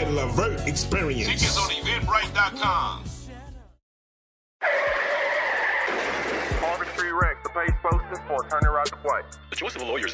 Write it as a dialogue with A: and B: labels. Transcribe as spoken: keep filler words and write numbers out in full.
A: Red Levert experience.
B: Tickets on eventbrite dot com.
C: Harvard Street Rex, the page posted for attorney right to play.
D: The choice of a lawyer is